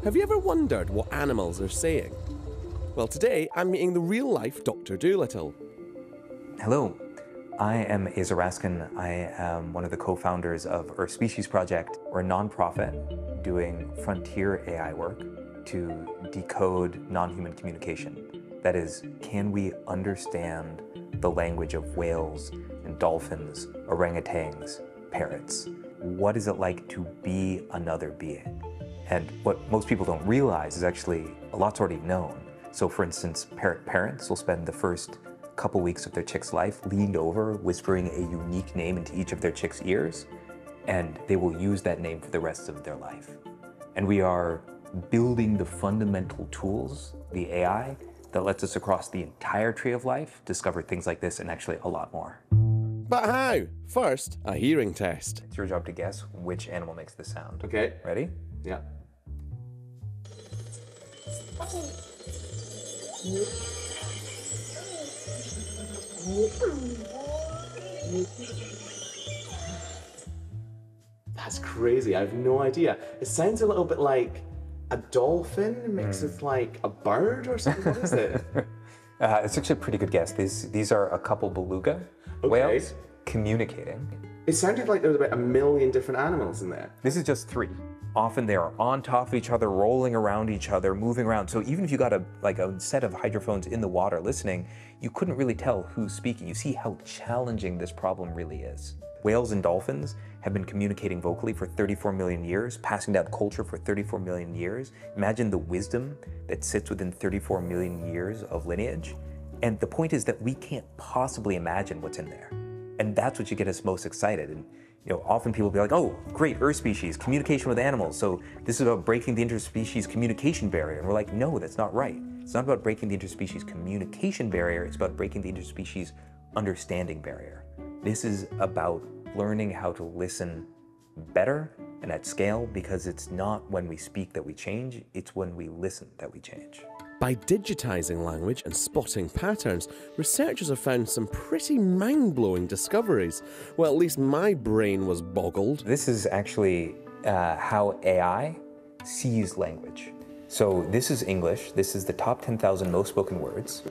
Have you ever wondered what animals are saying? Well, today I'm meeting the real-life Dr. Dolittle. Hello, I am Asa Raskin. I am one of the co-founders of Earth Species Project. We're a nonprofit doing frontier AI work to decode non-human communication. That is, can we understand the language of whales and dolphins, orangutans, parrots? What is it like to be another being? And what most people don't realize is actually a lot's already known. So for instance, parrot parents will spend the first couple weeks of their chick's life leaned over, whispering a unique name into each of their chick's ears, and they will use that name for the rest of their life. And we are building the fundamental tools, the AI, that lets us across the entire tree of life discover things like this and actually a lot more. But how? First, a hearing test. It's your job to guess which animal makes this sound. Okay. Ready? Yeah. That's crazy. I have no idea. It sounds a little bit like a dolphin mixed with like a bird or something. What is it? It's actually a pretty good guess. These are a couple beluga whales communicating. It sounded like there was about 1 million different animals in there. This is just 3. Often they are on top of each other, rolling around each other, moving around. So even if you got a set of hydrophones in the water listening, you couldn't really tell who's speaking. You see how challenging this problem really is. Whales and dolphins have been communicating vocally for 34 million years, passing down culture for 34 million years. Imagine the wisdom that sits within 34 million years of lineage. And the point is that we can't possibly imagine what's in there. And that's what should get us most excited. And often people will be like, oh, great, Earth species, communication with animals. So this is about breaking the interspecies communication barrier. And we're like, no, that's not right. It's not about breaking the interspecies communication barrier. It's about breaking the interspecies understanding barrier. This is about learning how to listen better and at scale, because it's not when we speak that we change, it's when we listen that we change. By digitizing language and spotting patterns, researchers have found some pretty mind-blowing discoveries. Well, at least my brain was boggled. This is actually how AI sees language. So this is English. This is the top 10,000 most spoken words.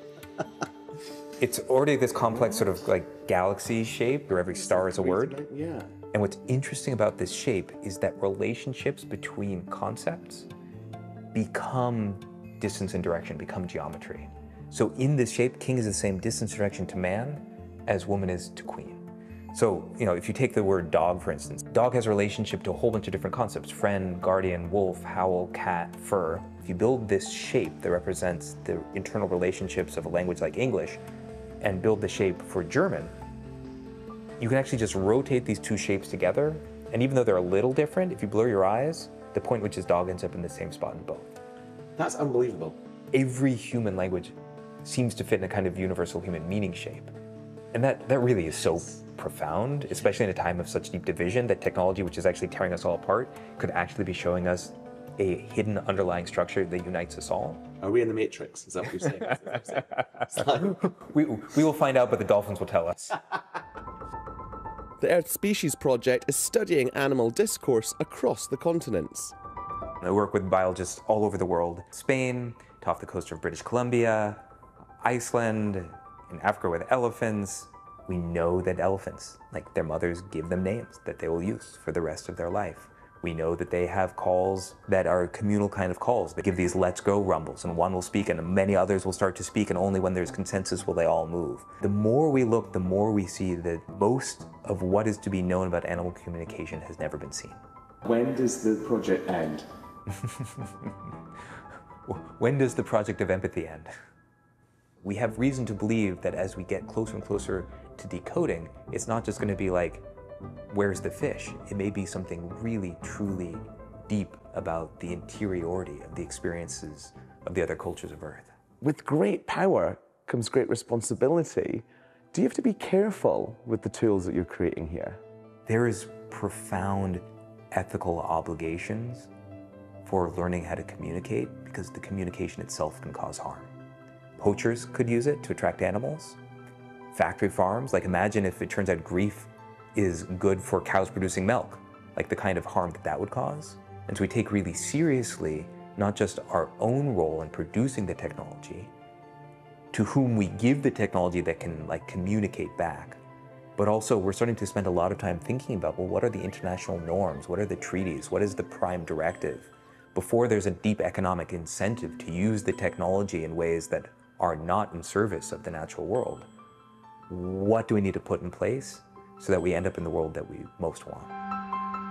It's already this complex sort of like galaxy shape where every star is a word. Yeah. And what's interesting about this shape is that relationships between concepts become distance and direction, become geometry. So in this shape, king is the same distance and direction to man as woman is to queen. So, if you take the word dog, for instance, dog has a relationship to a whole bunch of different concepts: friend, guardian, wolf, howl, cat, fur. If you build this shape that represents the internal relationships of a language like English and build the shape for German, you can actually just rotate these two shapes together. And even though they're a little different, if you blur your eyes, the point which is dog ends up in the same spot in both. That's unbelievable. Every human language seems to fit in a kind of universal human meaning shape. And that really is so profound, especially in a time of such deep division, that technology, which is actually tearing us all apart, could actually be showing us a hidden underlying structure that unites us all. Are we in the Matrix? Is that what you're saying? We will find out, but the dolphins will tell us. The Earth Species Project is studying animal discourse across the continents. I work with biologists all over the world: Spain, to off the coast of British Columbia, Iceland, in Africa with elephants. We know that elephants, like their mothers, give them names that they will use for the rest of their life. We know that they have calls that are communal kind of calls. They give these let's go rumbles, and one will speak and many others will start to speak, and only when there's consensus will they all move. The more we look, the more we see that most of what is to be known about animal communication has never been seen. When does the project end? When does the project of empathy end? We have reason to believe that as we get closer and closer to decoding, it's not just going to be like, where's the fish? It may be something really, truly deep about the interiority of the experiences of the other cultures of Earth. With great power comes great responsibility. Do you have to be careful with the tools that you're creating here? There is profound ethical obligations for learning how to communicate, because the communication itself can cause harm. Poachers could use it to attract animals. Factory farms, like imagine if it turns out grief is good for cows producing milk, like the kind of harm that that would cause. And so we take really seriously not just our own role in producing the technology, to whom we give the technology that can like communicate back, but also we're starting to spend a lot of time thinking about, well, what are the international norms? What are the treaties? What is the prime directive? Before there's a deep economic incentive to use the technology in ways that are not in service of the natural world, what do we need to put in place so that we end up in the world that we most want?